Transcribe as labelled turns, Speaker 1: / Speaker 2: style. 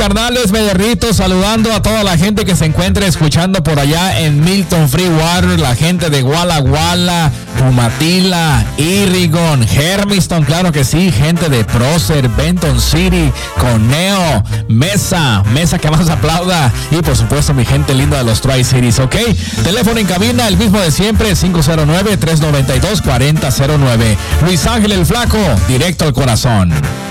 Speaker 1: carnales, me derrito saludando a toda la gente que se encuentra escuchando por allá en Milton Free Water, la gente de Walla Walla, Pumatila, Irrigon, Hermiston, claro que sí, gente de Prócer, Benton City, Coneo, Mesa que más aplauda y por supuesto mi gente linda de los Tri-Cities, ¿ok? Teléfono en cabina, el mismo de siempre, 509-392-4009. Luis Ángel el Flaco, directo al corazón.